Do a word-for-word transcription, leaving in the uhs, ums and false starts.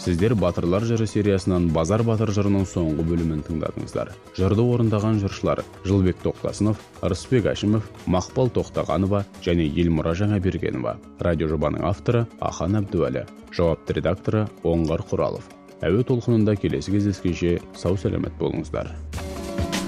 Сіздер Батырлар жыры сериясынан Базар батыр жырының соңғы бөлімін тыңдадыңыздар. Жырды орындаған жыршылар Жылбек Тоқтасынов, Рысбек Әшімов, Мақпал Тоқтағанова және Елмұра Жаңабергенова. Радиожобаның авторы Ахан Әбдуәлі. Жауапты редакторы Оңғар Құралов. Әуе толқынында келесі кездескенше сау сәлемет болыңыздар.